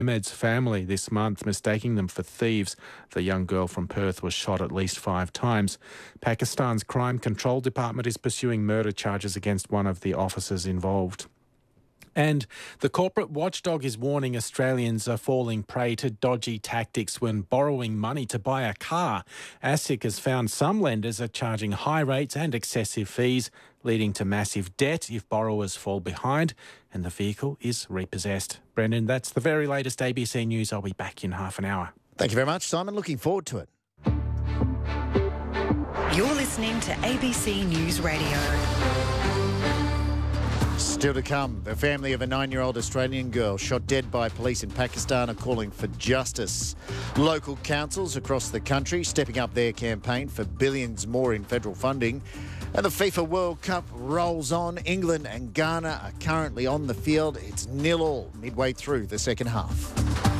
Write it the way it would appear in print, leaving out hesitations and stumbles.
Ahmed's family this month, mistaking them for thieves. The young girl from Perth was shot at least 5 times. Pakistan's Crime Control Department is pursuing murder charges against one of the officers involved. And the corporate watchdog is warning Australians are falling prey to dodgy tactics when borrowing money to buy a car. ASIC has found some lenders are charging high rates and excessive fees, leading to massive debt if borrowers fall behind and the vehicle is repossessed. Brendan, that's the very latest ABC News. I'll be back in half an hour. Thank you very much, Simon. Looking forward to it. You're listening to ABC News Radio. Still to come, the family of a 9-year-old Australian girl shot dead by police in Pakistan are calling for justice. Local councils across the country stepping up their campaign for billions more in federal funding. And the FIFA World Cup rolls on. England and Ghana are currently on the field. It's 0-0 midway through the second half.